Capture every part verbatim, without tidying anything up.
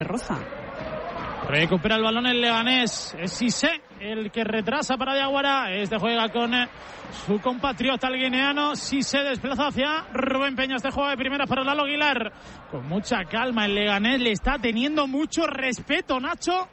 Roza. Recupera el balón el Leganés. Es Cissé el que retrasa para Diawara. Este juega con su compatriota el guineano. Cissé desplaza hacia Rubén Peña. Este juego de primera para Lalo Aguilar. Con mucha calma el Leganés. Le está teniendo mucho respeto, Nacho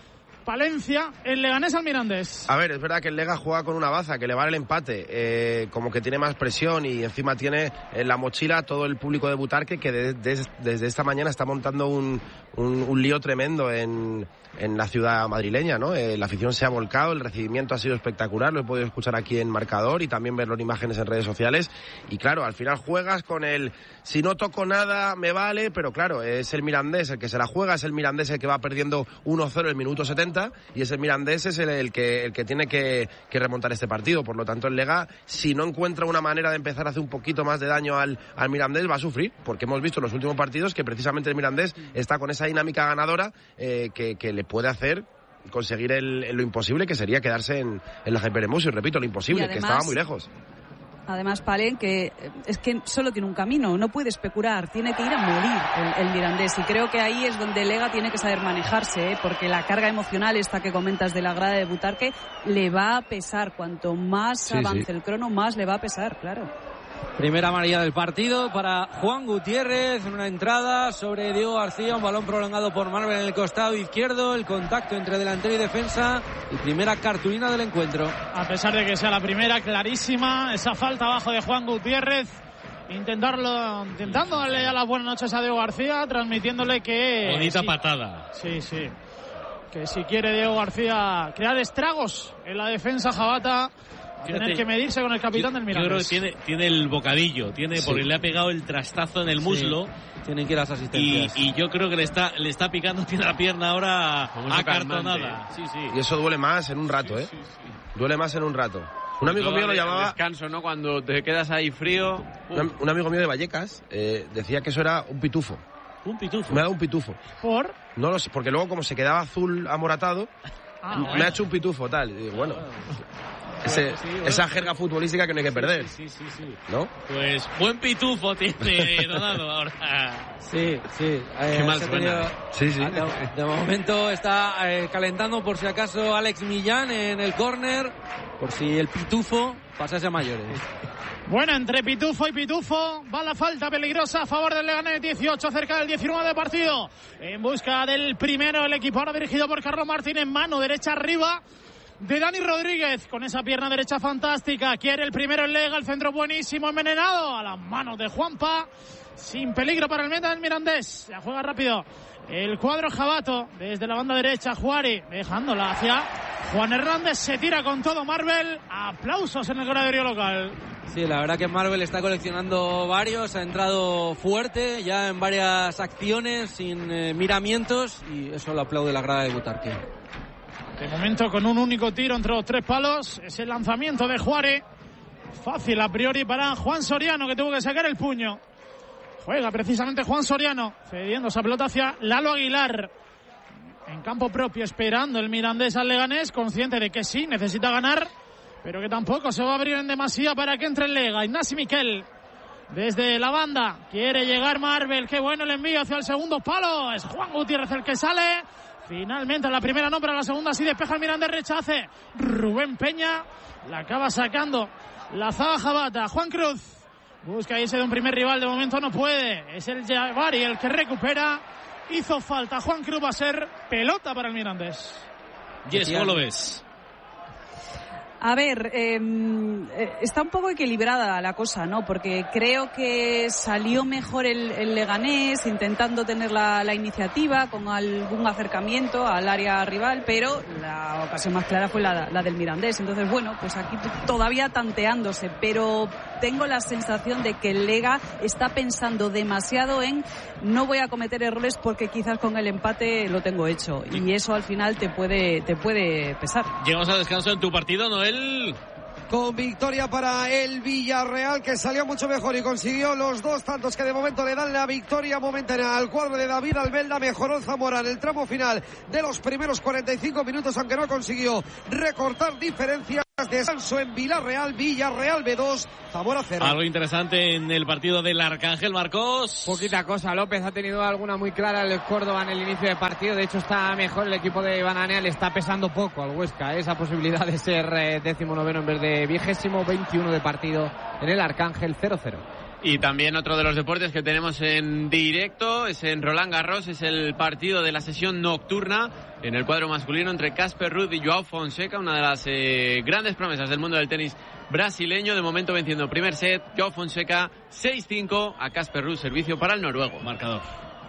Palencia, el Leganés al Mirandés. A ver, es verdad que el Lega juega con una baza, que le vale el empate, eh, como que tiene más presión y encima tiene en la mochila todo el público de Butarque que de, de, desde esta mañana está montando un, un, un lío tremendo en, en la ciudad madrileña, ¿no? Eh, la afición se ha volcado, el recibimiento ha sido espectacular, lo he podido escuchar aquí en Marcador y también verlo en imágenes en redes sociales. Y claro, al final juegas con el si no toco nada me vale, pero claro, es el Mirandés el que se la juega, es el Mirandés el que va perdiendo uno cero en el minuto setenta y ese Mirandés es el, el que el que tiene que, que remontar este partido. Por lo tanto, el Lega, si no encuentra una manera de empezar a hacer un poquito más de daño al, al Mirandés, va a sufrir, porque hemos visto en los últimos partidos que precisamente el Mirandés está con esa dinámica ganadora eh, que, que le puede hacer conseguir el, el, lo imposible, que sería quedarse en, en la Hyper-Emus, y repito, lo imposible, además, que estaba muy lejos. Además, Palen, que es que solo tiene un camino, no puede especular, tiene que ir a morir el, el Mirandés, y creo que ahí es donde Lega tiene que saber manejarse, ¿eh? Porque la carga emocional esta que comentas de la grada de Butarque le va a pesar, cuanto más sí, avance sí. el crono, más le va a pesar, claro. Primera amarilla del partido para Juan Gutiérrez, una entrada sobre Diego García, un balón prolongado por Marvel en el costado izquierdo, el contacto entre delantero y defensa y primera cartulina del encuentro. A pesar de que sea la primera, clarísima esa falta abajo de Juan Gutiérrez, intentarlo, intentando darle ya las buenas noches a Diego García, transmitiéndole que... Bonita sí, patada. Sí, sí, que si quiere Diego García crear estragos en la defensa jabata, Fíjate, tener que medirse con el capitán yo, del Mirandés. Yo creo que tiene, tiene el bocadillo, tiene sí. porque le ha pegado el trastazo en el muslo. Sí. Tienen que ir las asistencias. Y, y yo creo que le está le está picando, tiene la pierna ahora acartonada. Sí, sí. Y eso duele más en un rato, ¿eh? Sí, sí, sí. Duele más en un rato. Un amigo mío lo llamaba... descanso, ¿no? Cuando te quedas ahí frío... Un, un amigo mío de Vallecas eh, decía que eso era un pitufo. ¿Un pitufo? Me ha dado un pitufo. ¿Por? No lo sé, porque luego como se quedaba azul amoratado, ah, me bueno. ha hecho un pitufo, tal. Y digo, bueno... Ese, bueno, sí, bueno, esa jerga futbolística que no hay que perder, sí, sí, sí, sí. ¿no? Pues buen pitufo tiene Donado ahora. Sí, sí. Eh, Qué mal suena. Sí, sí. De, de momento está eh, calentando por si acaso Alex Millán en el córner, por si el pitufo pasase a mayores. Bueno, entre pitufo y pitufo va la falta peligrosa a favor del Leganés, dieciocho cerca del diecinueve de partido. En busca del primero, el equipo ahora dirigido por Carlos Martínez, mano derecha arriba de Dani Rodríguez, con esa pierna derecha fantástica. Quiere el primero el Lega, el centro buenísimo, envenenado a las manos de Juanpa, sin peligro para el meta del Mirandés. Se juega rápido el cuadro jabato desde la banda derecha. Juari dejándola hacia Juan Hernández, se tira con todo Marvel. Aplausos en el graderío local. Sí, la verdad que Marvel está coleccionando varios, ha entrado fuerte ya en varias acciones sin eh, miramientos, y eso lo aplaude la grada de Butarque. De momento con un único tiro entre los tres palos. Es el lanzamiento de Juárez. Fácil a priori para Juan Soriano, que tuvo que sacar el puño. Juega precisamente Juan Soriano, cediendo esa pelota hacia Lalo Aguilar. En campo propio, esperando el Mirandés al Leganés, consciente de que sí, necesita ganar, pero que tampoco se va a abrir en demasía para que entre el Lega. Ignasi Miquel, desde la banda, quiere llegar Marvel. Qué bueno el envío hacia el segundo palo. Es Juan Gutiérrez el que sale. Finalmente la primera no, pero la segunda sí despeja el Mirandés, rechace Rubén Peña, la acaba sacando la zaga jabata. Juan Cruz busca irse de un primer rival, de momento no puede, es el Javari el que recupera. Hizo falta Juan Cruz, va a ser pelota para el Mirandés. Yes, ¿cómo lo ves? A ver, eh, está un poco equilibrada la cosa, ¿no? Porque creo que salió mejor el, el Leganés intentando tener la, la iniciativa con algún acercamiento al área rival, pero la ocasión más clara fue la, la del Mirandés. Entonces, bueno, pues aquí todavía tanteándose, pero tengo la sensación de que el Lega está pensando demasiado en no voy a cometer errores porque quizás con el empate lo tengo hecho, y eso al final te puede, te puede pesar. Llegamos al descanso en tu partido, Noel. Con victoria para el Villarreal, que salió mucho mejor y consiguió los dos tantos que de momento le dan la victoria momentánea al cuadro de David Albelda. Mejoró Zamora en el tramo final de los primeros cuarenta y cinco minutos, aunque no consiguió recortar diferencias. Descanso en Villarreal, Villarreal B dos, Zamora cero. Algo interesante en el partido del Arcángel, Marcos. Poquita cosa, López ha tenido alguna muy clara el Córdoba en el inicio de partido. De hecho está mejor el equipo de Bananea, le está pesando poco al Huesca esa posibilidad de ser eh, décimo noveno en vez de vigésimo, veintiuno de partido en el Arcángel, cero cero. Y también otro de los deportes que tenemos en directo es en Roland Garros, es el partido de la sesión nocturna en el cuadro masculino entre Casper Ruud y Joao Fonseca, una de las eh, grandes promesas del mundo del tenis brasileño. De momento venciendo primer set, Joao Fonseca seis cinco a Casper Ruud, servicio para el noruego. Marcador.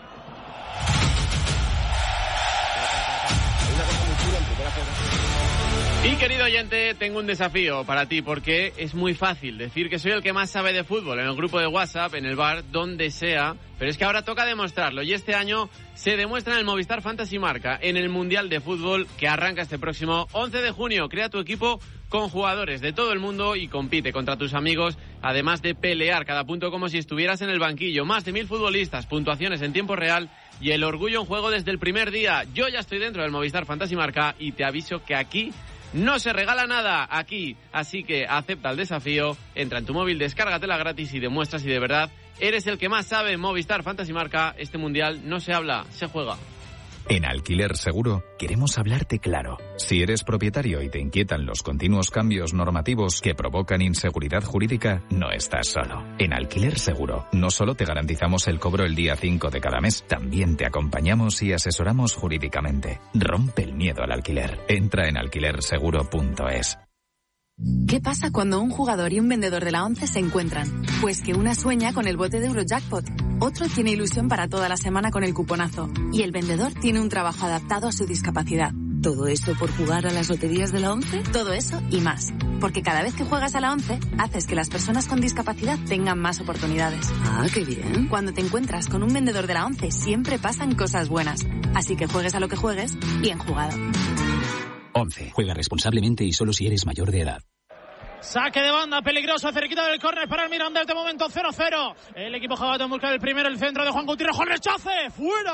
Y querido oyente, tengo un desafío para ti porque es muy fácil decir que soy el que más sabe de fútbol en el grupo de WhatsApp, en el bar, donde sea, pero es que ahora toca demostrarlo y este año se demuestra en el Movistar Fantasy Marca, en el Mundial de Fútbol que arranca este próximo once de junio. Crea tu equipo con jugadores de todo el mundo y compite contra tus amigos, además de pelear cada punto como si estuvieras en el banquillo. Más de mil futbolistas, puntuaciones en tiempo real y el orgullo en juego desde el primer día. Yo ya estoy dentro del Movistar Fantasy Marca y te aviso que aquí no se regala nada aquí, así que acepta el desafío, entra en tu móvil, descárgatela gratis y demuestra si de verdad eres el que más sabe en Movistar Fantasy Marca. Este mundial no se habla, se juega. En Alquiler Seguro queremos hablarte claro. Si eres propietario y te inquietan los continuos cambios normativos que provocan inseguridad jurídica, no estás solo. En Alquiler Seguro no solo te garantizamos el cobro el día cinco de cada mes, también te acompañamos y asesoramos jurídicamente. Rompe el miedo al alquiler. Entra en alquiler seguro punto es. ¿Qué pasa cuando un jugador y un vendedor de la ONCE se encuentran? Pues que una sueña con el bote de Eurojackpot, otro tiene ilusión para toda la semana con el cuponazo y el vendedor tiene un trabajo adaptado a su discapacidad. ¿Todo esto por jugar a las loterías de la ONCE? Todo eso y más. Porque cada vez que juegas a la ONCE, haces que las personas con discapacidad tengan más oportunidades. Ah, qué bien. Cuando te encuentras con un vendedor de la ONCE, siempre pasan cosas buenas. Así que juegues a lo que juegues, bien jugado. ONCE. Juega responsablemente y solo si eres mayor de edad. Saque de banda, peligroso, cerquita del córner para el Mirandés, de momento cero cero. El equipo jabato en busca del primero, el centro de Juan Gutiérrez, ¡el rechace!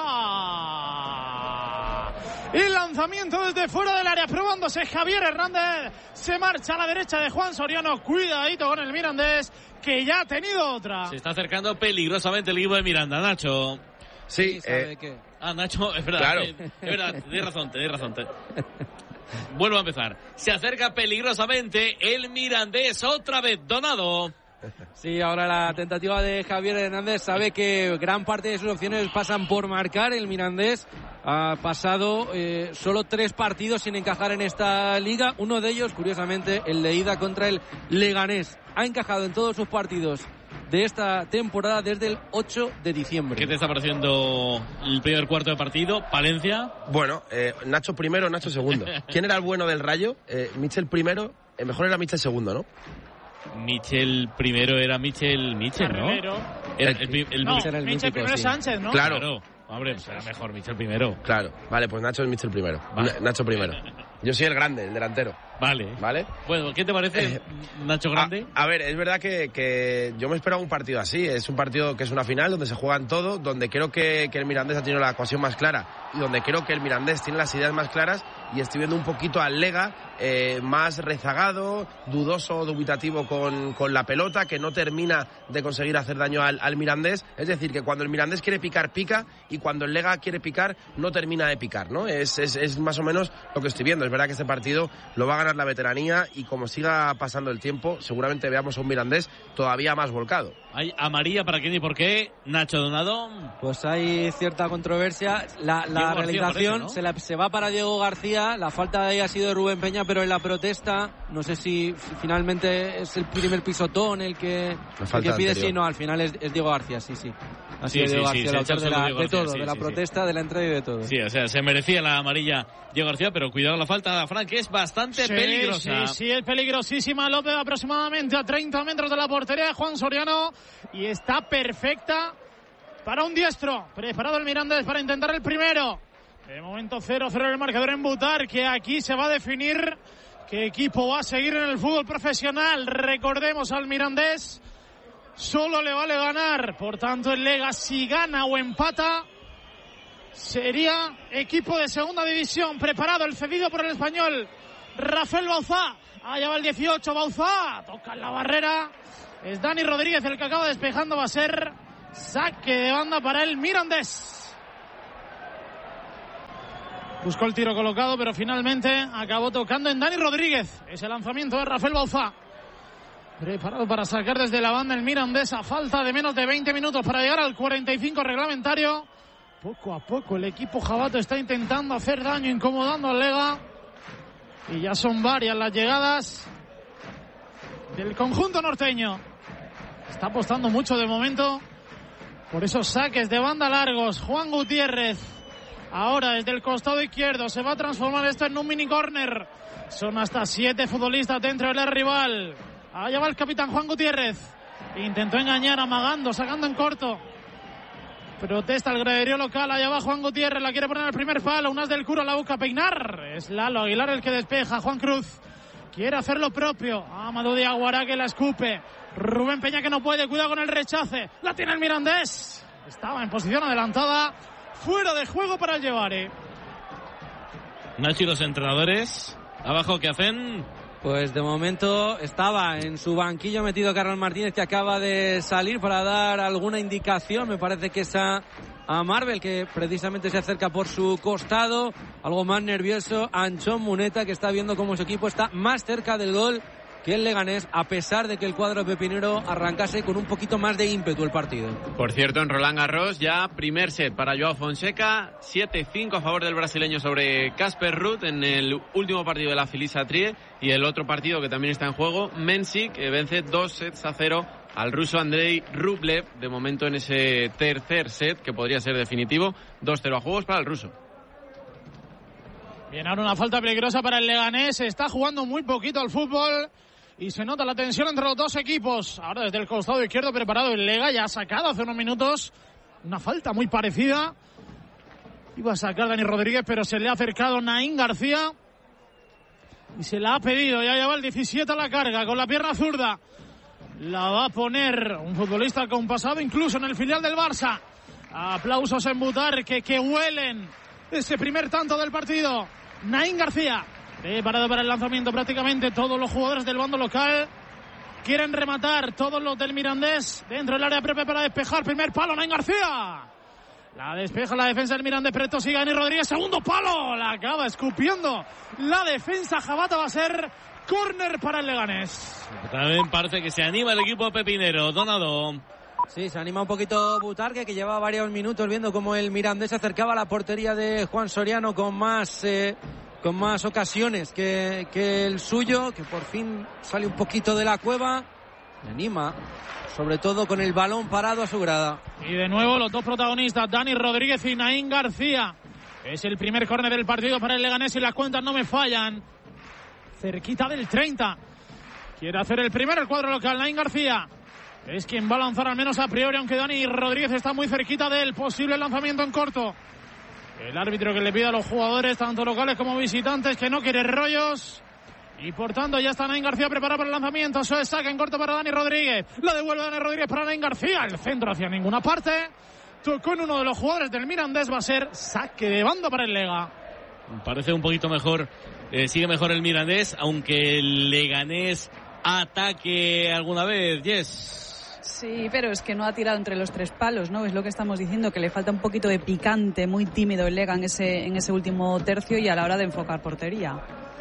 ¡Fuera! Y lanzamiento desde fuera del área, probándose Javier Hernández. Se marcha a la derecha de Juan Soriano, cuidadito con el Mirandés, que ya ha tenido otra. Se está acercando peligrosamente el equipo de Miranda, Nacho. Sí, ¿sabe eh, qué? Ah, Nacho, es verdad. Claro. Es, es verdad, tienes razón, tienes razón. Te... Vuelvo a empezar. Se acerca peligrosamente el Mirandés, otra vez Donado. Sí, ahora la tentativa de Javier Hernández, sabe que gran parte de sus opciones pasan por marcar. El Mirandés ha pasado eh, solo tres partidos sin encajar en esta liga. Uno de ellos, curiosamente, el de ida contra el Leganés. Ha encajado en todos sus partidos de esta temporada desde el ocho de diciembre. ¿Qué te está pareciendo el primer cuarto de partido? ¿Palencia? Bueno, eh, Nacho primero, Nacho segundo. ¿Quién era el bueno del Rayo? Eh, Michel primero, el mejor era Michel segundo, ¿no? Michel primero era Michel Michel, ¿no? Primero. El, el, el, el, no, Michel, el Michel mítico, primero sí. Sánchez, ¿no? Claro. Claro. Hombre, será mejor Michel primero. Claro. Vale, pues Nacho es Michel primero. Vale. Nacho primero. Yo soy el grande, el delantero. Vale. ¿Vale? Bueno, ¿qué te parece, Eh, Nacho Grande? A, a ver, es verdad que, que yo me esperaba un partido así. Es un partido que es una final donde se juegan todo, donde creo que, que el Mirandés ha tenido la ecuación más clara y donde creo que el Mirandés tiene las ideas más claras, y estoy viendo un poquito al Lega eh, más rezagado, dudoso, dubitativo con, con la pelota, que no termina de conseguir hacer daño al, al Mirandés. Es decir, que cuando el Mirandés quiere picar, pica, y cuando el Lega quiere picar, no termina de picar, ¿no? Es, es, es más o menos lo que estoy viendo. Es verdad que este partido lo va a ganar la veteranía, y como siga pasando el tiempo, seguramente veamos a un Mirandés todavía más volcado. ¿Hay amarilla para quién y por qué? Nacho Donado. Pues hay cierta controversia. La, la realización ¿no? se, la, se va para Diego García. La falta de ahí ha sido de Rubén Peña, pero en la protesta, no sé si, si finalmente es el primer pisotón el que, el que pide. Sí, no, al final es, es Diego García, sí, sí. Ha sido Sí, Diego sí, García, sí, el autor se de, la, Diego de García, todo, sí, de la sí, protesta, sí. de la entrada y de todo. Sí, o sea, se merecía la amarilla Diego García, pero cuidado la falta de Frank, que es bastante sí, peligrosa. Sí, sí, es peligrosísima. López aproximadamente a treinta metros de la portería de Juan Soriano, y está perfecta para un diestro. Preparado el Mirandés para intentar el primero. De momento cero cero el marcador en Butar, que aquí se va a definir qué equipo va a seguir en el fútbol profesional. Recordemos, al Mirandés solo le vale ganar, por tanto el Lega, si gana o empata, sería equipo de segunda división. Preparado el cedido por el Español, Rafael Bauzá. Allá va el dieciocho, Bauzá. Toca en la barrera. Es Dani Rodríguez el que acaba despejando. Va a ser saque de banda para el Mirandés. Buscó el tiro colocado, pero finalmente acabó tocando en Dani Rodríguez. Ese lanzamiento de Rafael Bauzá. Preparado para sacar desde la banda el Mirandés a falta de menos de veinte minutos para llegar al cuarenta y cinco reglamentario. Poco a poco el equipo jabato está intentando hacer daño, incomodando al Lega. Y ya son varias las llegadas del conjunto norteño. Está apostando mucho de momento por esos saques de banda largos. Juan Gutiérrez. Ahora desde el costado izquierdo se va a transformar esto en un mini córner. Son hasta siete futbolistas dentro del rival. Allá va el capitán Juan Gutiérrez. Intentó engañar, amagando, sacando en corto. Protesta el graderío local. Allá va Juan Gutiérrez, la quiere poner al primer palo. Unas del Curo la busca peinar. Es Lalo Aguilar el que despeja. Juan Cruz quiere hacer lo propio. Amadou Diaguará que la escupe. Rubén Peña que no puede, cuidado con el rechace. La tiene el Mirandés. Estaba en posición adelantada. Fuera de juego para el Llevare. Nacho y los entrenadores. Abajo, ¿qué hacen? Pues de momento estaba en su banquillo metido Carlos Martínez, que acaba de salir para dar alguna indicación. Me parece que es a, a Marvel, que precisamente se acerca por su costado. Algo más nervioso, Anchón Muneta, que está viendo cómo su equipo está más cerca del gol que el Leganés, a pesar de que el cuadro pepinero arrancase con un poquito más de ímpetu el partido. Por cierto, en Roland Garros ya primer set para Joao Fonseca, siete cinco a favor del brasileño sobre Casper Ruud en el último partido de la Filisa Trie, y el otro partido que también está en juego, Mensik, que vence dos sets a cero al ruso Andrei Rublev, de momento en ese tercer set que podría ser definitivo. Dos cero a juegos para el ruso. Bien, ahora una falta peligrosa para el Leganés. Se está jugando muy poquito al fútbol y se nota la tensión entre los dos equipos. Ahora desde el costado izquierdo preparado el Lega, ya ha sacado hace unos minutos una falta muy parecida. Iba a sacar Dani Rodríguez, pero se le ha acercado Naín García y se la ha pedido. Ya lleva el diecisiete a la carga con la pierna zurda. La va a poner un futbolista con pasado incluso en el filial del Barça. Aplausos en Butarque que huelen ese primer tanto del partido. Naín García, preparado para el lanzamiento. Prácticamente todos los jugadores del bando local quieren rematar. Todos los del Mirandés dentro del área propia para despejar. Primer palo, Naín García. La despeja la defensa del Mirandés, pero esto sigue Dani Rodríguez. Segundo palo, la acaba escupiendo la defensa jabata. Va a ser córner para el Leganés. También parece que se anima el equipo pepinero. Donado. Sí, se anima un poquito Butarque, que lleva varios minutos viendo cómo el Mirandés se acercaba a la portería de Juan Soriano con más eh, con más ocasiones que, que el suyo, que por fin sale un poquito de la cueva. Se anima, sobre todo con el balón parado a su grada. Y de nuevo los dos protagonistas, Dani Rodríguez y Naín García. Es el primer córner del partido para el Leganés y las cuentas no me fallan. Cerquita del treinta. Quiere hacer el primero el cuadro local, Naín García. Es quien va a lanzar al menos a priori, aunque Dani Rodríguez está muy cerquita del posible lanzamiento en corto. El árbitro que le pide a los jugadores, tanto locales como visitantes, que no quiere rollos. Y por tanto ya está Naín García preparado para el lanzamiento. Eso es saque en corto para Dani Rodríguez. La devuelve Dani Rodríguez para Naín García. El centro hacia ninguna parte. Tocó en uno de los jugadores del Mirandés. Va a ser saque de banda para el Lega. Parece un poquito mejor. Eh, sigue mejor el Mirandés, aunque el Leganés ataque alguna vez. Yes. Sí, pero es que no ha tirado entre los tres palos, ¿no? Es lo que estamos diciendo, que le falta un poquito de picante, muy tímido el Lega en ese, en ese último tercio y a la hora de enfocar portería.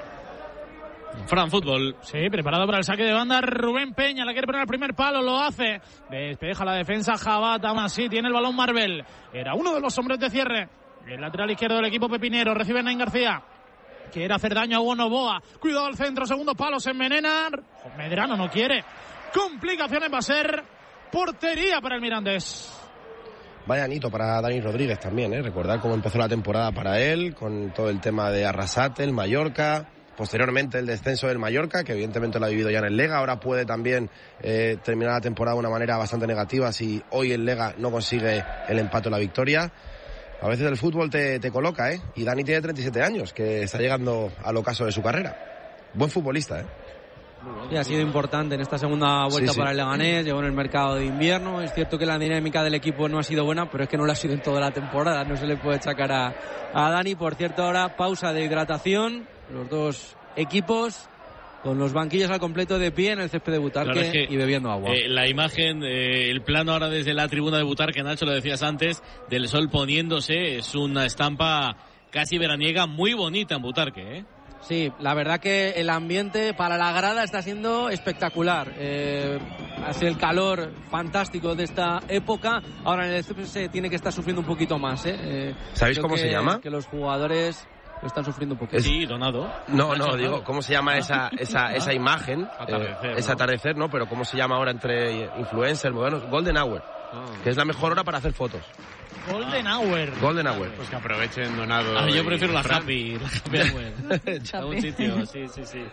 Fran Fútbol. Sí, preparado para el saque de banda. Rubén Peña la quiere poner al primer palo, lo hace. Despeja la defensa Jabata, aún así tiene el balón Marvel. Era uno de los hombres de cierre. El lateral izquierdo del equipo pepinero recibe Naín García. Quiere hacer daño a Bonoboa. Cuidado al centro, segundo palo, se envenena. Medrano no quiere. Complicaciones, va a ser portería para el Mirandés. Vaya anito para Dani Rodríguez también, ¿eh? Recordar cómo empezó la temporada para él, con todo el tema de Arrasate, el Mallorca, posteriormente el descenso del Mallorca, que evidentemente lo ha vivido ya en el Lega. Ahora puede también eh, terminar la temporada de una manera bastante negativa si hoy el Lega no consigue el empate o la victoria. A veces el fútbol te, te coloca, ¿eh? Y Dani tiene treinta y siete años, que está llegando al ocaso de su carrera. Buen futbolista, ¿eh? Y ha sido importante en esta segunda vuelta sí, sí. para el Leganés, llegó en el mercado de invierno. Es cierto que la dinámica del equipo no ha sido buena, pero es que no lo ha sido en toda la temporada, no se le puede achacar a, a Dani. Por cierto, ahora pausa de hidratación, los dos equipos con los banquillos al completo de pie en el césped de Butarque es que, y bebiendo agua. Eh, la imagen, eh, el plano ahora desde la tribuna de Butarque, Nacho, lo decías antes, del sol poniéndose, es una estampa casi veraniega muy bonita en Butarque, ¿eh? Sí, la verdad que el ambiente para la grada está siendo espectacular. Eh, hace el calor fantástico de esta época. Ahora en el césped se tiene que estar sufriendo un poquito más, ¿eh? eh ¿Sabéis cómo que, se llama? Que los jugadores lo están sufriendo un poquito. Sí, Donado. No, no, digo, ¿cómo se llama esa esa esa imagen? Atardecer, eh, ¿no? Ese atardecer, ¿no? Pero ¿cómo se llama ahora entre influencers modernos? Golden Hour, Ah. que es la mejor hora para hacer fotos. Golden Hour. Golden Hour. Pues que aprovechen Donado. Ah, yo y prefiero la Fran. Happy, la Happy Hour. A un sitio, sí, sí, sí.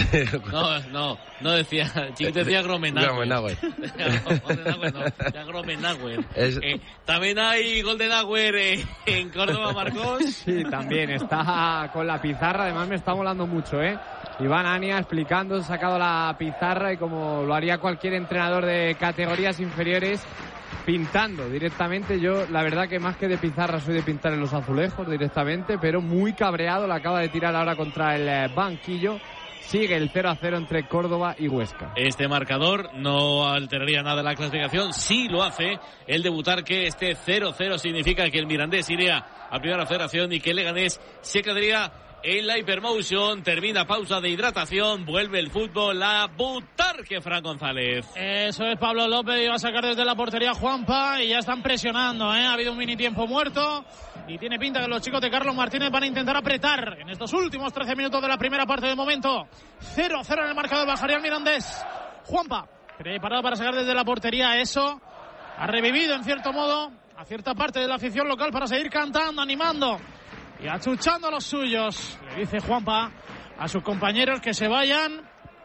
No, no, no decía, Chiquito decía Gromenauer. Gromenauer. Golden Hour no, decía Gromenauer. Es- Eh, también hay Golden Hour eh, en Córdoba, Marcos. Sí, también está con la pizarra, además me está molando mucho, ¿eh? Iván Ania explicando, sacado la pizarra y como lo haría cualquier entrenador de categorías inferiores, pintando directamente. Yo la verdad que más que de pizarra soy de pintar en los azulejos directamente, pero muy cabreado, la acaba de tirar ahora contra el eh, banquillo. Sigue el cero a cero entre Córdoba y Huesca. Este marcador no alteraría nada la clasificación, sí lo hace el de Butarque. Este cero cero significa que el Mirandés iría a Primera Federación y que el Leganés se quedaría en la Hypermotion. Termina pausa de hidratación, vuelve el fútbol a Butarque, Fran González. Eso es, Pablo López iba a sacar desde la portería Juanpa y ya están presionando, ¿eh? Ha habido un mini tiempo muerto y tiene pinta que los chicos de Carlos Martínez van a intentar apretar en estos últimos trece minutos de la primera parte de momento. cero cero en el marcador, bajaría el Mirandés. Juanpa, preparado para sacar desde la portería. Eso ha revivido en cierto modo a cierta parte de la afición local para seguir cantando, animando y achuchando a los suyos. Le dice Juanpa a sus compañeros que se vayan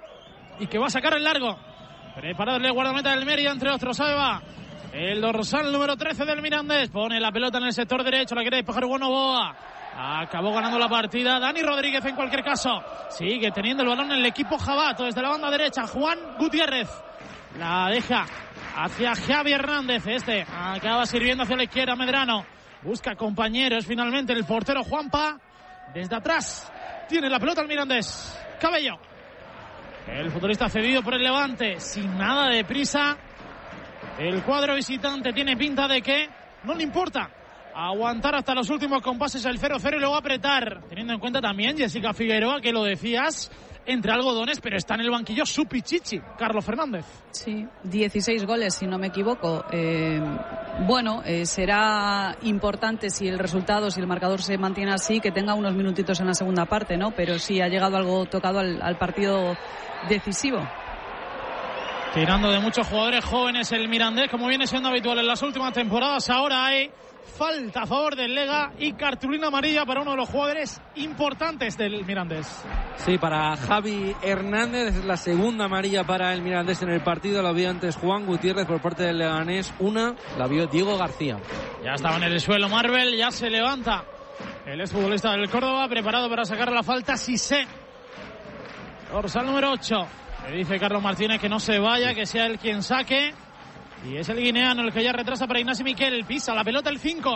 y que va a sacar el largo. Preparado el guardameta del Mérida, entre otros. Ahí va el dorsal número trece del Mirandés. Pone la pelota en el sector derecho. La quiere despejar Hugo Novoa. Acabó ganando la partida Dani Rodríguez en cualquier caso. Sigue teniendo el balón en el equipo Jabato desde la banda derecha. Juan Gutiérrez la deja hacia Javi Hernández. Este acaba sirviendo hacia la izquierda. Medrano busca compañeros finalmente. El portero Juanpa desde atrás tiene la pelota el Mirandés. Cabello, el futbolista cedido por el Levante, sin nada de prisa. El cuadro visitante tiene pinta de que no le importa aguantar hasta los últimos compases el cero cero y luego apretar, teniendo en cuenta también Jessica Figueroa, que lo decías, entre algodones, pero está en el banquillo su pichichi, Carlos Fernández. Sí, dieciséis goles, si no me equivoco. Eh, bueno, eh, será importante si el resultado, si el marcador se mantiene así, que tenga unos minutitos en la segunda parte, ¿no? Pero sí ha llegado algo tocado al, al partido decisivo. Tirando de muchos jugadores jóvenes el Mirandés, como viene siendo habitual en las últimas temporadas. Ahora hay falta a favor del Lega y cartulina amarilla para uno de los jugadores importantes del Mirandés. Sí, para Javi Hernández es la segunda amarilla para el Mirandés en el partido. La vio antes Juan Gutiérrez por parte del Leganés. Una la vio Diego García. Ya estaba en el suelo Marvel, ya se levanta el exfutbolista del Córdoba, preparado para sacar la falta. Sisé, dorsal número ocho. Le dice Carlos Martínez que no se vaya, que sea él quien saque. Y es el guineano el que ya retrasa para Ignasi Miquel. Pisa la pelota el cinco.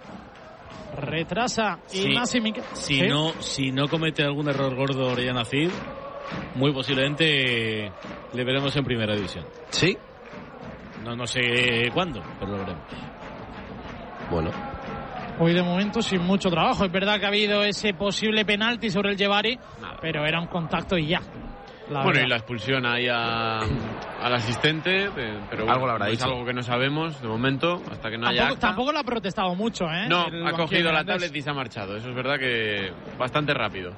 Retrasa Sí. Ignasi Miquel. Si, ¿Sí? no, si no comete algún error gordo Orellana Cid, muy posiblemente le veremos en primera división. ¿Sí? No, no sé cuándo, pero lo veremos. Bueno. Hoy de momento sin mucho trabajo. Es verdad que ha habido ese posible penalti sobre el Yevari, pero era un contacto y ya. La bueno, verdad. y la expulsión ahí a, al asistente, eh, pero bueno, Algo lo habrá es dicho. algo que no sabemos de momento, hasta que no haya Tampoco, acta. tampoco lo ha protestado mucho, ¿eh? No, El ha banquillo cogido la Mirandés. tablet y se ha marchado. Eso es verdad que bastante rápido.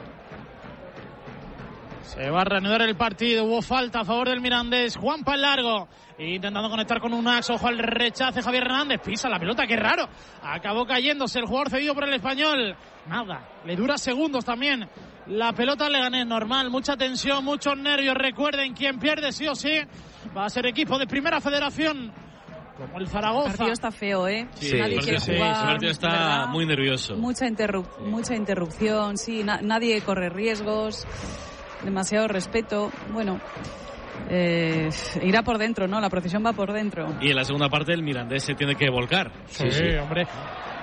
Se va a reanudar el partido. Hubo falta a favor del Mirandés. Juanpa en largo, intentando conectar con un ax. Ojo al rechace. Javier Hernández pisa la pelota. Qué raro. Acabó cayéndose el jugador cedido por el español. Nada. Le dura segundos también la pelota al Leganés. Normal. Mucha tensión, muchos nervios. Recuerden, quien pierde sí o sí va a ser equipo de Primera Federación, como el Zaragoza. El partido está feo, ¿eh? Sí, Nadie porque quiere sí, jugar. ese partido está ¿verdad? muy nervioso. Mucha, interrup- mucha interrupción, sí. Na- nadie corre riesgos. Demasiado respeto. Bueno, eh, irá por dentro, ¿no? La procesión va por dentro. Y en la segunda parte el Mirandés se tiene que volcar. Sí, sí, hombre.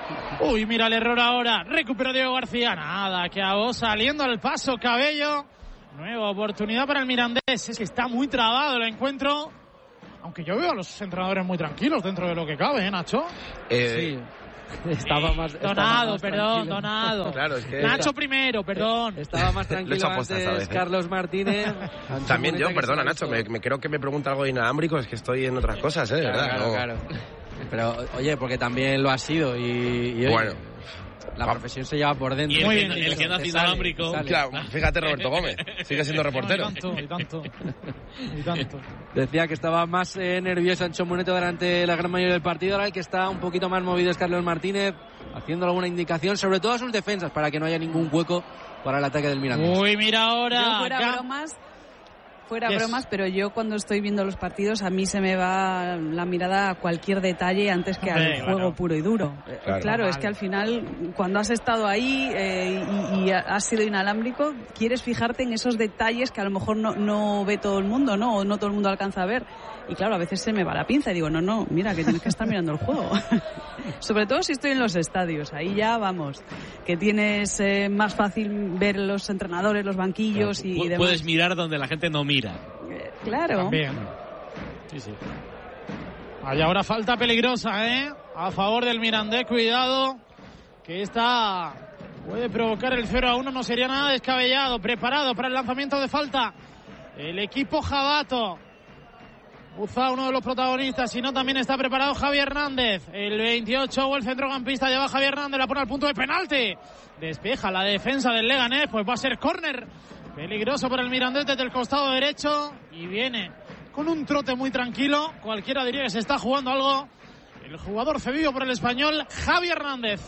Uy, mira el error ahora. Recupera Diego García. Nada, que hago saliendo al paso Cabello. Nueva oportunidad para el Mirandés. Es que está muy trabado el encuentro. Aunque yo veo a los entrenadores muy tranquilos dentro de lo que cabe, ¿eh, Nacho? Eh, sí. Estaba más, estaba Donado, más perdón, tranquilo. Donado. Claro, es que Nacho primero, perdón. Estaba más tranquilo aposta esta antes vez, ¿eh? Carlos Martínez. También yo, que perdona, se la Nacho, hizo. me, me creo que me pregunta algo de inalámbrico, es que estoy en otras cosas, ¿eh? De Claro, verdad. claro, no. claro. Pero, oye, porque también lo ha sido y, y oye, Bueno. la profesión se lleva por dentro. Y el Muy que, bien, el que te nace sale, inalámbrico. te sale. Claro, fíjate Roberto Gómez, sigue siendo reportero. Y tanto, y tanto. Y tanto. Decía que estaba más eh, nervioso Ancho Muneto durante la gran mayoría del partido. Ahora el que está un poquito más movido es Carlos Martínez, haciendo alguna indicación, sobre todo a sus defensas, para que no haya ningún hueco para el ataque del Mirandés. Uy, mira Yo ahora. fuera Ga- bromas, fuera Yes. bromas, pero yo cuando estoy viendo los partidos a mí se me va la mirada a cualquier detalle antes que al Hombre, juego claro. puro y duro. Eh, Claro. Claro, es que al final cuando has estado ahí eh, y, y has sido inalámbrico, quieres fijarte en esos detalles que a lo mejor no, no ve todo el mundo, ¿no? O no todo el mundo alcanza a ver. Y claro, a veces se me va la pinza y digo, no, no, mira, que tienes que estar mirando el juego. Sobre todo si estoy en los estadios, ahí ya vamos, que tienes eh, más fácil ver los entrenadores, los banquillos y Pu- demás. Puedes mirar donde la gente no mira. Eh, Claro. También. Sí, sí. Hay ahora falta peligrosa, ¿eh? A favor del Mirandés, cuidado. Que esta puede provocar el cero a uno, no sería nada descabellado. Preparado para el lanzamiento de falta el equipo Jabato. Uza, uno de los protagonistas, si no también está preparado Javi Hernández. El veintiocho o el centrocampista lleva Javi Hernández, la pone al punto de penalti. Despeja la defensa del Leganés, pues va a ser córner. Peligroso para el Mirandés desde el costado derecho. Y viene con un trote muy tranquilo. Cualquiera diría que se está jugando algo. El jugador cedido por el español, Javi Hernández.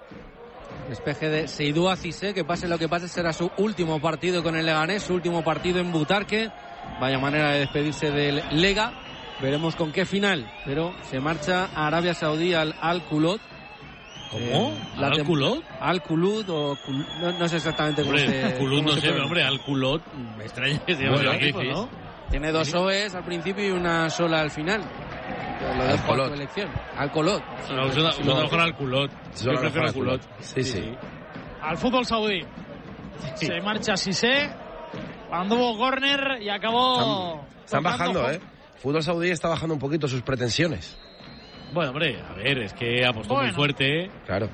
Despeje de Seydou Cissé, que pase lo que pase será su último partido con el Leganés, su último partido en Butarque. Vaya manera de despedirse del Lega. Veremos con qué final, pero se marcha a Arabia Saudí al Al-Kulot. ¿Cómo? Eh, la ¿Al tem- culot? Al-Kulud o Kul- no, no sé exactamente cómo Hombre, se culot cómo no se sé, pronuncia. hombre, al culot. Me extraña que se llame Bueno, el equipo, ¿no? Tiene dos O Es al principio y una sola al final. Lo dejo a Al-Kulot. tu elección. Al-Kulot. Sí, No, pues, suena, sí, suena no. mejor al culot. Suena Yo prefiero mejor al culot. al culot. Sí, sí. Al fútbol saudí. Se marcha Sissé. Anduvo córner y acabó. Están tocando bajando, con- ¿eh? Fútbol saudí está bajando un poquito sus pretensiones. Bueno, hombre, a ver, es que apostó muy Bueno. fuerte. Claro.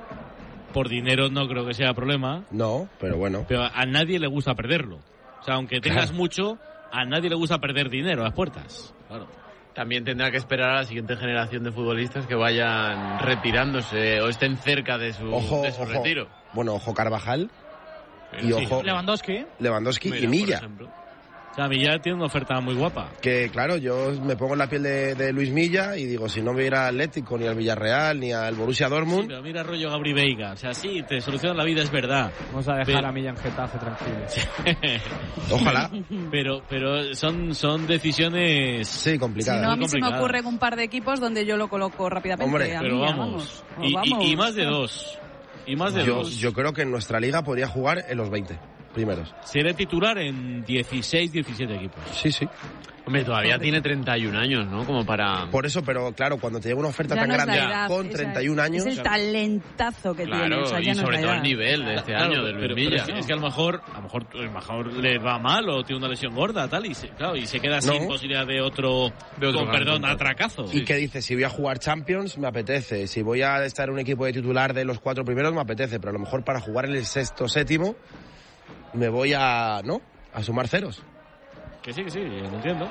Por dinero no creo que sea problema. No, pero bueno. Pero a nadie le gusta perderlo. O sea, aunque tengas Claro. mucho, a nadie le gusta perder dinero a las puertas. Claro. También tendrá que esperar a la siguiente generación de futbolistas que vayan retirándose o estén cerca de su, Ojo, de su ojo. retiro. Bueno, ojo Carvajal, Pero y sí, ojo Lewandowski. Lewandowski mira, y por Milla. ejemplo. O sea, Milla tiene una oferta muy guapa. Que claro, yo me pongo en la piel de, de Luis Milla y digo, si no me irá al Atlético, ni al Villarreal, ni al Borussia Sí, Dortmund. pero mira rollo Gabri Veiga. O sea, sí, te soluciona la vida, es verdad. Vamos a dejar Pero- a Millán Getafe tranquilo. Ojalá. pero pero son, son decisiones... Sí, Si complicado. no, a mí muy se me complicado. ocurren un par de equipos donde yo lo coloco rápidamente. Hombre, a Pero mí, ya, vamos. O Y, y- vamos. y más de dos. Y más de yo, dos. yo creo que en nuestra liga podría jugar en los veinte primeros. Seré titular en dieciséis, diecisiete equipos. Sí, sí. Hombre, todavía tiene treinta y un años, ¿no? Como para... Por eso, pero claro, cuando te llega una oferta Ya tan no es la grande edad, con esa- treinta y un años, Es el talentazo que tiene. Claro, O sea, ya y no es sobre la todo edad. el nivel de este Claro, año del pero, Luis pero Milla. es, que, es que a lo mejor a lo mejor, a lo mejor le va mal o tiene una lesión gorda tal y se, claro, y se queda sin No. posibilidad de otro, De otro con gran perdón, contrato. atracazo. y que dices, si voy a jugar Champions, me apetece. Si voy a estar en un equipo de titular de los cuatro primeros, me apetece. Pero a lo mejor para jugar en el sexto, séptimo, me voy a, ¿no? A sumar ceros. Que sí, que sí, lo entiendo.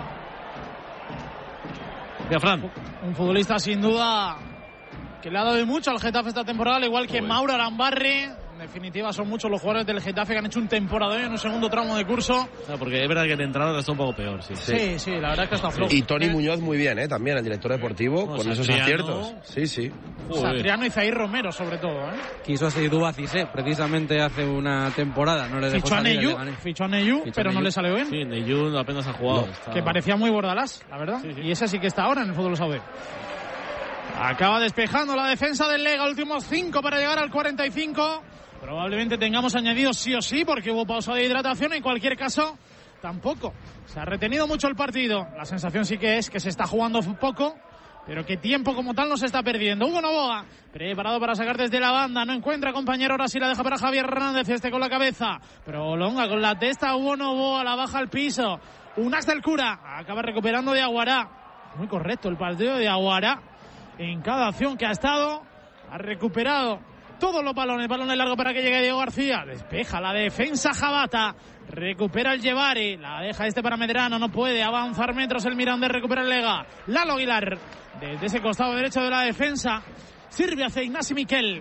Mira, Fran. Un futbolista sin duda que le ha dado de mucho al Getafe esta temporada, al igual que Joder. Mauro Arambarri. En definitiva, son muchos los jugadores del Getafe que han hecho un temporada en un segundo tramo de curso. No, porque es verdad que el entrenador está un poco peor, sí. Sí, sí, la verdad es que está flojo. Y Tony Muñoz muy bien, ¿eh? También, el director deportivo, No, con esos Satriano. aciertos. Sí, sí. Joder. Satriano y Zair Romero, sobre todo. ¿eh? Quiso a Seydou Cissé precisamente hace una temporada. No le dejó Fichó a salir el Neyu, Leganés. fichó a Neyu, Fichó a pero no Neyu. le salió bien. Sí, Neyun apenas ha jugado. No. Está- Que parecía muy bordalás, la verdad. Sí, sí. Y ese sí que está ahora en el fútbol saudí. Acaba despejando la defensa del Lega, últimos cinco para llegar al cuarenta y cinco. Probablemente tengamos añadidos sí o sí, porque hubo pausa de hidratación. En cualquier caso, tampoco. Se ha retenido mucho el partido. La sensación sí que es que se está jugando poco, pero que tiempo como tal no se está perdiendo. Hugo Novoa, preparado para sacar desde la banda, no encuentra compañero, ahora sí la deja para Javier Hernández, este con la cabeza, prolonga con la testa, Hugo Novoa, la baja al piso, un as del Cura, acaba recuperando de Aguará, muy correcto el partido de Aguará, en cada acción que ha estado, ha recuperado todos los balones, balones largo para que llegue Diego García, despeja la defensa Jabata, recupera el Llevari, la deja este para Medrano, no puede avanzar metros el Mirandés, recupera el Lega, Lalo Aguilar, desde ese costado derecho de la defensa, sirve hacia Ignasi Miquel,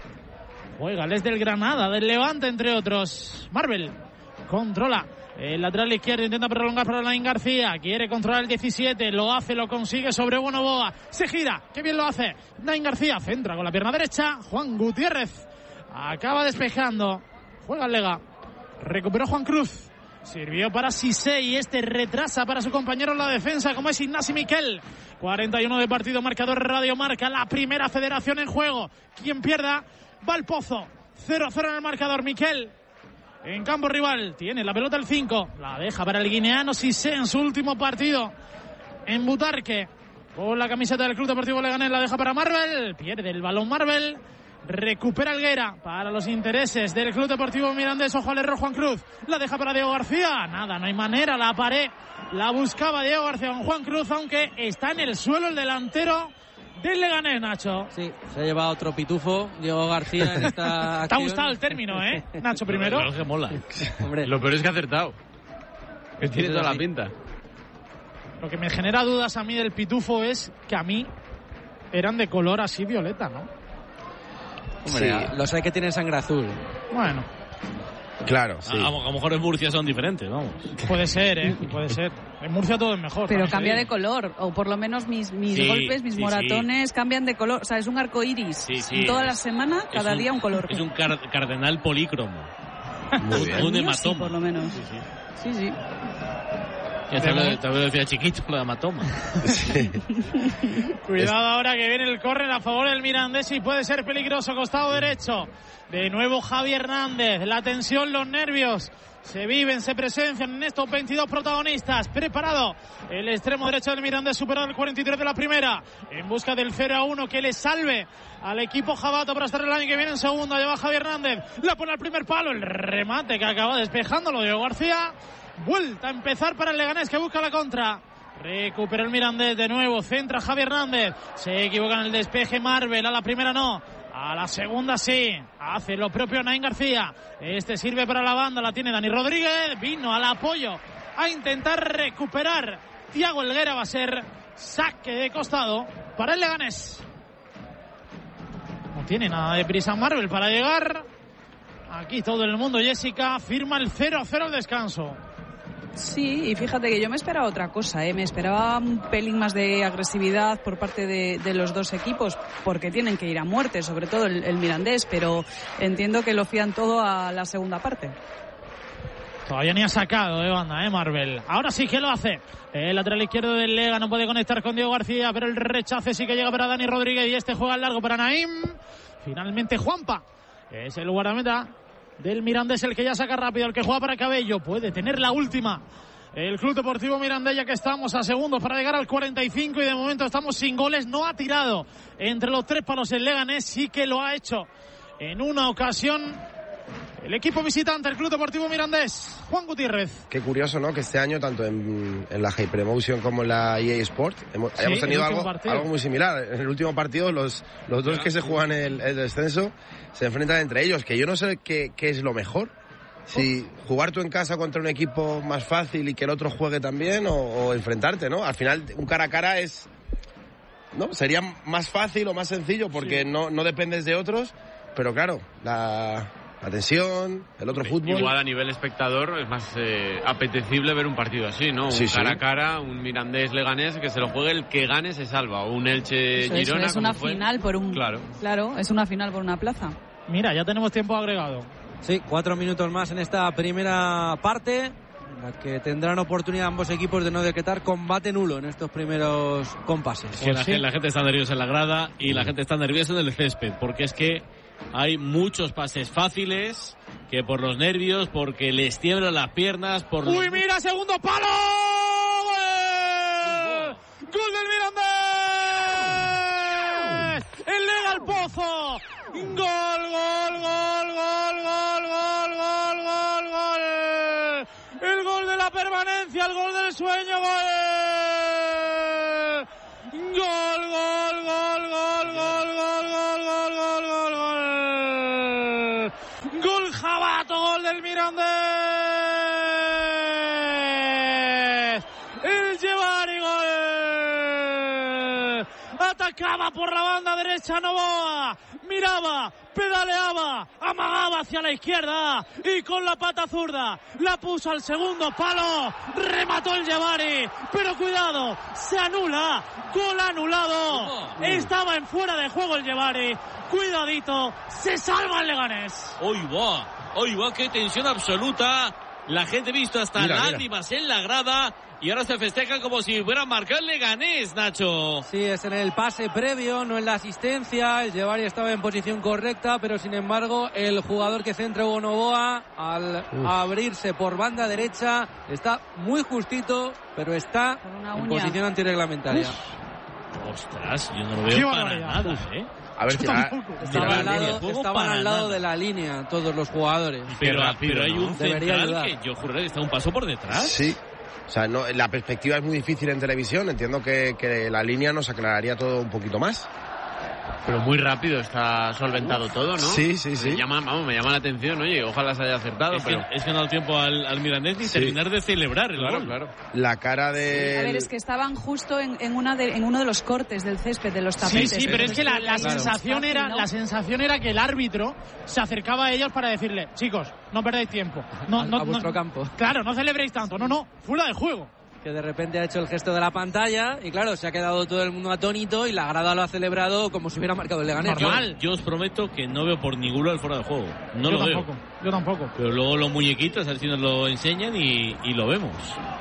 juega desde el Granada, del Levante entre otros, Marvel, controla el lateral izquierdo, intenta prolongar para Nain García, quiere controlar el diecisiete, lo hace, lo consigue sobre Hugo Novoa, se gira, qué bien lo hace, Nain García, centra con la pierna derecha, Juan Gutiérrez, acaba despejando, juega el Lega, recuperó Juan Cruz, sirvió para Cissé y este retrasa para su compañero en la defensa como es Ignasi Miquel, cuarenta y uno de partido, marcador Radio Marca, la primera federación en juego, quien pierda va al pozo, cero a cero en el marcador, Miquel en campo rival, tiene la pelota el cinco, la deja para el guineano Cissé en su último partido en Butarque, con la camiseta del Club Deportivo Leganés, la deja para Marvel, pierde el balón Marvel, recupera Helguera para los intereses del Club Deportivo Mirandés, ojo al error Juan Cruz, la deja para Diego García, nada, no hay manera, la pared, la buscaba Diego García con Juan Cruz, aunque está en el suelo el delantero del Leganés, Nacho. Sí, se ha llevado otro pitufo Diego García en esta acción. Te ha gustado el término, ¿eh? Nacho, primero. Claro que mola. Hombre, lo peor es que ha acertado. Que tiene toda la pinta. Lo que me genera dudas a mí del pitufo es que a mí eran de color así violeta, ¿no? Hombre, sí. Los hay que tienen sangre azul. Bueno. Claro, sí. A, a lo mejor en Murcia son diferentes, vamos. Puede ser, ¿eh? Puede ser. En Murcia todo es mejor. Pero cambia de color, o por lo menos mis, mis sí, golpes, mis sí, moratones sí. cambian de color. O sea, es un arco iris. Sí, sí, en toda es, la semana, cada un, día un color. Es un car cardenal polícromo. Muy bien. Un hematoma. Sí, por lo menos. Sí, sí. sí. sí. Ya te lo, te lo decía chiquito, lo de hematoma. Sí. Cuidado ahora que viene el córner a favor del Mirandés y puede ser peligroso, costado derecho. De nuevo Javi Hernández, la tensión, los nervios se viven, se presencian en estos veintidós protagonistas. Preparado el extremo derecho del Mirandés, superado el cuarenta y tres de la primera, en busca del cero a uno que le salve al equipo Jabata para estar el año que viene en segunda. Lleva Javi Hernández, la pone al primer palo, el remate que acaba despejándolo Diego García. Vuelta a empezar para el Leganés que busca la contra. Recupera el Mirandés de nuevo, centra Javi Hernández, se equivoca en el despeje Marvel, a la primera no, a la segunda sí, hace lo propio Nain García, este sirve para la banda, la tiene Dani Rodríguez, vino al apoyo a intentar recuperar Thiago Helguera, va a ser saque de costado para el Leganés. No tiene nada de prisa Marvel para llegar, aquí todo el mundo, Jessica, firma el cero a cero al descanso. Sí, y fíjate que yo me esperaba otra cosa, ¿eh? Me esperaba un pelín más de agresividad por parte de, de los dos equipos, porque tienen que ir a muerte, sobre todo el, el Mirandés, pero entiendo que lo fían todo a la segunda parte. Todavía ni ha sacado de banda, ¿eh, Marvel? Ahora sí que lo hace. El lateral izquierdo del Lega no puede conectar con Diego García, pero el rechace sí que llega para Dani Rodríguez y este juega al largo para Naim. Finalmente Juanpa es el guardameta del Mirandés, el que ya saca rápido, el que juega para Cabello, puede tener la última el Club Deportivo Mirandés, ya que estamos a segundos para llegar al cuarenta y cinco y de momento estamos sin goles. No ha tirado entre los tres palos el Leganés, sí que lo ha hecho en una ocasión el equipo visitante, el Club Deportivo Mirandés. Juan Gutiérrez. Qué curioso, ¿no? Que este año, tanto en, en la Hyperemotion como en la E A Sport, hemos, sí, hemos tenido algo, algo muy similar. En el último partido, los, los dos que se juegan el, el descenso se enfrentan entre ellos, que yo no sé qué, qué es lo mejor. Si jugar tú en casa contra un equipo más fácil y que el otro juegue también, o, o enfrentarte, ¿no? Al final, un cara a cara es... ¿no? Sería más fácil o más sencillo porque sí. no, no dependes de otros, pero claro, la... la tensión, el otro fútbol. Igual a nivel espectador es más eh, apetecible ver un partido así, ¿no? Un sí, cara sí. a cara, un Mirandés Leganés, que se lo juegue el que gane se salva, o un Elche eso, Girona. Eso es una final por un... Claro. Claro, es una final por una plaza. Mira, ya tenemos tiempo agregado. Sí, cuatro minutos más en esta primera parte, en la que tendrán oportunidad ambos equipos de no decretar combate nulo en estos primeros compases. Es que la, sí. la gente está nerviosa en la grada y la gente está nerviosa en el césped, porque es que hay muchos pases fáciles que por los nervios, porque les tiemblan las piernas, por ¡Uy, los... mira, segundo palo! ¡Gol! ¡Gol del Mirandés! Gol, gol, gol, gol, gol, gol, gol, gol, gol. El gol de la permanencia, el gol del sueño, gol. Gol, gol, gol, gol, gol, gol, gol, gol, gol, gol, gol. Gol jabato, gol del Mirandés. El Jebari, gol. Atacaba por la banda derecha Novoa. Miraba, pedaleaba, amagaba hacia la izquierda y con la pata zurda la puso al segundo palo, remató el Jebari, pero cuidado, se anula, gol anulado, estaba en fuera de juego el Jebari, cuidadito, se salva el Leganés. Hoy va, hoy va, qué tensión absoluta, la gente ha visto hasta mira, lágrimas mira. en la grada. Y ahora se festeja como si fuera marcar el Leganés, Nacho. Sí, es en el pase previo, no en la asistencia. El Jebari estaba en posición correcta, pero sin embargo el jugador que centra Hugo Novoa, al Uf. abrirse por banda derecha, está muy justito, pero está en posición antirreglamentaria. Uf. Ostras, yo no lo veo para nada, ¿eh? A ver, estaban al lado, estaban al lado de la línea todos los jugadores. Pero, pero, pero hay un central que yo juraría que está un paso por detrás. Sí. O sea, no, la perspectiva es muy difícil en televisión. Entiendo que, que la línea nos aclararía todo un poquito más. Pero muy rápido está solventado Uf. todo, ¿no? Sí, sí, sí. Me llama, vamos, me llama la atención, oye, ojalá se haya acertado. Es, pero... que, es que no ha dado tiempo al, al Mirandés ni sí. terminar de celebrar el claro, gol. Claro. La cara de... A ver, es que estaban justo en, en, una de, en uno de los cortes del césped, de los tapetes. Sí, sí, pero es que la, la, claro. sensación era, la sensación era que el árbitro se acercaba a ellos para decirle, chicos, no perdáis tiempo. No, a, no, a vuestro no, campo. Claro, no celebréis tanto. No, no, fuera de juego. Que de repente ha hecho el gesto de la pantalla y claro, se ha quedado todo el mundo atónito y la grada lo ha celebrado como si hubiera marcado el Leganés. Normal. Yo, yo os prometo que no veo por ningún lado el fuera de juego. No yo lo tampoco, veo. Yo tampoco. Pero luego los muñequitos, a ver si nos lo enseñan y, y lo vemos.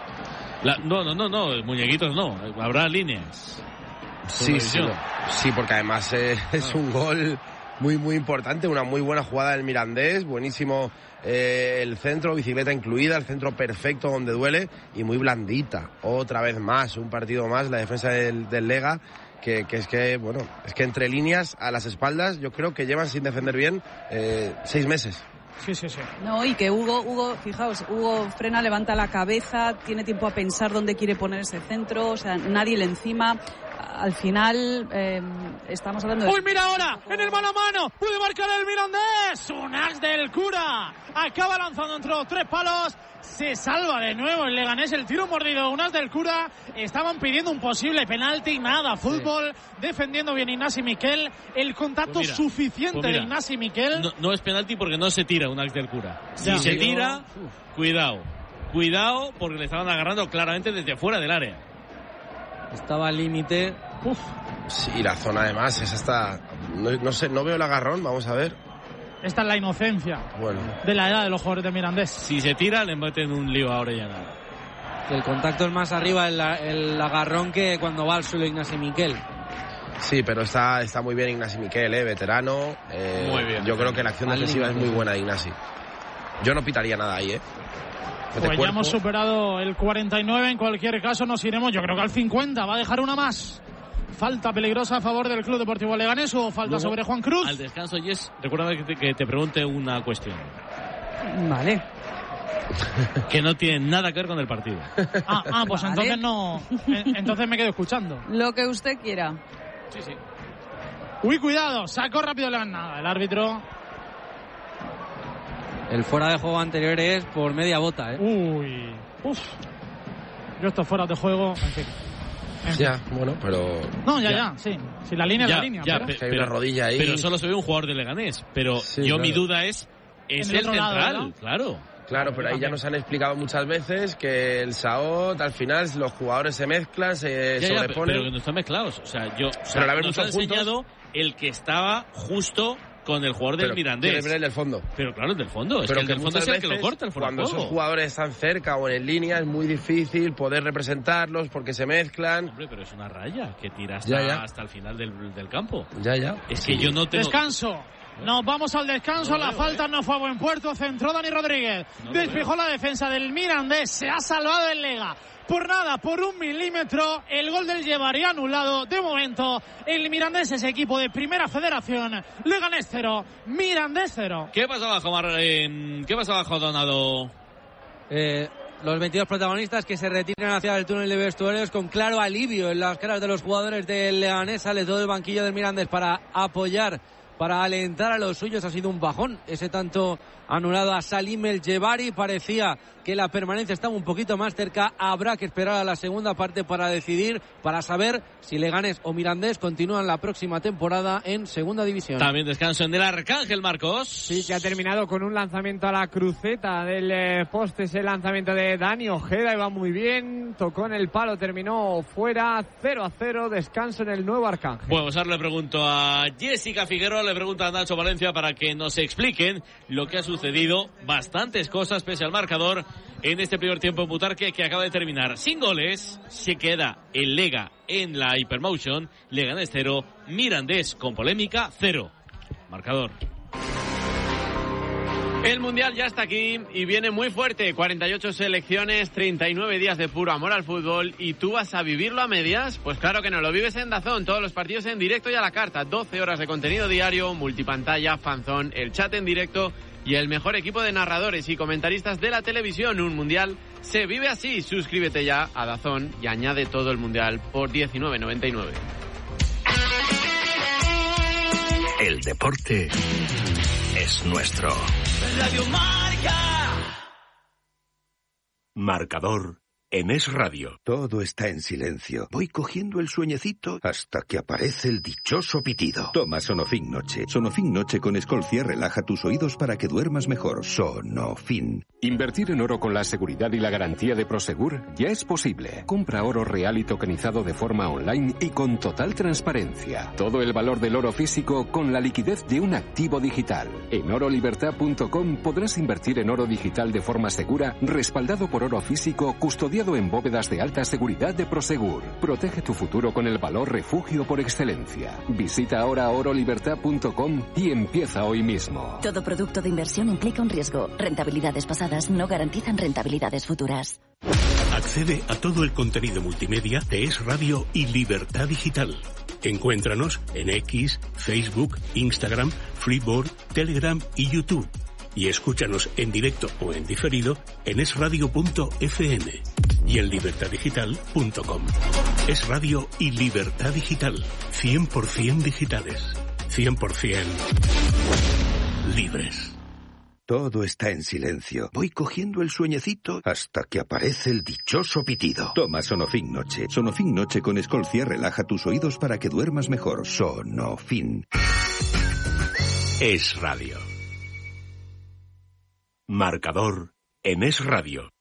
La, no, no, no, no, muñequitos no. Habrá líneas. Sí, sí, sí, porque además eh, es un gol muy, muy importante, una muy buena jugada del Mirandés, buenísimo eh, el centro, bicicleta incluida, el centro perfecto donde duele y muy blandita. Otra vez más, un partido más, la defensa del, del Lega, que, que es que, bueno, es que entre líneas a las espaldas yo creo que llevan sin defender bien eh, seis meses. Sí, sí, sí. No, y que Hugo, Hugo, fijaos, Hugo frena, levanta la cabeza, tiene tiempo a pensar dónde quiere poner ese centro, o sea, nadie le encima. Al final, eh, estamos hablando de... ¡Uy, mira ahora! ¡En el mano a mano! ¡Puede marcar el Mirandés! ¡Un as del Cura! Acaba lanzando entre los tres palos. Se salva de nuevo el Leganés. El tiro mordido, un as del Cura. Estaban pidiendo un posible penalti. Nada, fútbol. Sí. Defendiendo bien Ignasi Miquel. El contacto pues mira, suficiente pues de Ignasi Miquel. No, no es penalti porque no se tira un as del Cura. Si ya, se tira, uf. cuidado. Cuidado porque le estaban agarrando claramente desde fuera del área. Estaba al límite. Uf. Sí, la zona además es hasta... No, no sé, no veo el agarrón, vamos a ver. Esta es la inocencia bueno. de la edad de los jugadores de Mirandés. Si se tira, le meten un lío a Orellana. El contacto es más arriba el, el agarrón que cuando va al suelo Ignasi Miquel. Sí, pero está, está muy bien Ignasi Miquel, eh, veterano. Eh, muy bien. Yo creo que la acción defensiva es muy buena de Ignasi. Yo no pitaría nada ahí, ¿eh? Pues ya hemos superado el cuarenta y nueve, en cualquier caso nos iremos, yo creo que al cincuenta, va a dejar una más. Falta peligrosa a favor del Club Deportivo Leganés o falta Luego, sobre Juan Cruz. Al descanso, Jess, recuerda que te, que te pregunte una cuestión. Vale. Que no tiene nada que ver con el partido. Ah, ah pues vale. entonces no, entonces me quedo escuchando. Lo que usted quiera. Sí, sí. Uy, cuidado, sacó rápido la nada el árbitro. El fuera de juego anterior es por media bota, ¿eh? Uy, uff. Yo estos fuera de juego, en fin. En ya, fin. bueno, pero... No, ya, ya, ya sí. Si la línea ya, es la línea. Ya, pero... Pe- hay una rodilla ahí. Pero solo se ve un jugador de Leganés. Pero sí, yo claro. mi duda es, ¿es el, el central? Lado, ¿no? Claro. Claro, pero ahí ya nos han explicado muchas veces que el Saot, al final, los jugadores se mezclan, se ya, sobreponen. Ya, pero que no están mezclados. O sea, yo... O sea, nos han enseñado el que estaba justo... con el jugador del pero Mirandés. ¿Quieres ver el del fondo? Pero claro, el del fondo. Es pero que el del fondo es el que lo corta, el fuera cuando juego. esos jugadores están cerca o en línea es muy difícil poder representarlos porque se mezclan. Hombre, pero es una raya que tira hasta, ya, ya. hasta el final del, del campo. Ya, ya. Es que sí. yo no tengo... Descanso. Nos vamos al descanso, no, la no, falta eh. no fue a buen puerto, centró Dani Rodríguez, No, despejó no, la defensa del Mirandés, se ha salvado el Lega. Por nada, por un milímetro, el gol del Llevaría anulado. De momento, el Mirandés es equipo de Primera Federación. Leganés cero, Mirandés cero. ¿Qué pasa abajo, Mar... eh, ¿Qué pasa abajo, Donado? Eh, los veintidós protagonistas que se retiran hacia el túnel de vestuarios con claro alivio en las caras de los jugadores del Leganés. Sale todo el banquillo del Mirandés para apoyar, para alentar a los suyos. Ha sido un bajón ese tanto anulado a Salim El Jebari. Parecía que la permanencia estaba un poquito más cerca. Habrá que esperar a la segunda parte para decidir, para saber si Leganés o Mirandés continúan la próxima temporada en segunda división. También descanso en el Arcángel, Marcos. Sí, que ha terminado con un lanzamiento a la cruceta del eh, poste. Ese lanzamiento de Dani Ojeda iba muy bien, tocó en el palo, terminó fuera. Cero a cero, descanso en el nuevo Arcángel. Bueno, pues ahora le pregunto a Jessica Figueroa, le pregunto a Nacho Valencia para que nos expliquen lo que ha sucedido. Bastantes cosas pese al marcador en este primer tiempo en Butarque, que acaba de terminar sin goles. Se queda el Lega en la Hypermotion. Leganés cero, Mirandés con polémica cero. Marcador. El Mundial ya está aquí y viene muy fuerte. cuarenta y ocho selecciones, treinta y nueve días de puro amor al fútbol. ¿Y tú vas a vivirlo a medias? Pues claro que no, lo vives en DAZN. Todos los partidos en directo y a la carta. doce horas de contenido diario, multipantalla, fanzón, el chat en directo y el mejor equipo de narradores y comentaristas de la televisión. Un Mundial se vive así. Suscríbete ya a DAZN y añade todo el Mundial por diecinueve noventa y nueve. El deporte es nuestro. Radio Marca. Marcador en Es Radio. Todo está en silencio. Voy cogiendo el sueñecito hasta que aparece el dichoso pitido. Toma Sonofin Noche. Sonofin Noche con Escolcia relaja tus oídos para que duermas mejor. Sonofin. Invertir en oro con la seguridad y la garantía de Prosegur ya es posible. Compra oro real y tokenizado de forma online y con total transparencia. Todo el valor del oro físico con la liquidez de un activo digital. En oro libertad punto com podrás invertir en oro digital de forma segura, respaldado por oro físico, custodiado en bóvedas de alta seguridad de Prosegur. Protege tu futuro con el valor refugio por excelencia. Visita ahora oro libertad punto com y empieza hoy mismo. Todo producto de inversión implica un riesgo. Rentabilidades pasadas no garantizan rentabilidades futuras. Accede a todo el contenido multimedia de Es Radio y Libertad Digital. Encuéntranos en X, Facebook, Instagram, Freeboard, Telegram y YouTube. Y escúchanos en directo o en diferido en es radio punto efe eme y en libertad digital punto com. Es Radio y Libertad Digital. cien por ciento digitales. cien por ciento libres. Todo está en silencio. Voy cogiendo el sueñecito hasta que aparece el dichoso pitido. Toma Sonofin Noche. Sonofin Noche con Escolcia relaja tus oídos para que duermas mejor. Sonofin. Es Radio. Marcador en Es Radio.